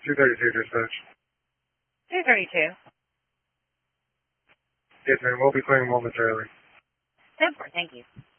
232 dispatch. 232. Yes, ma'am. We'll be clearing momentarily. 10-4, thank you.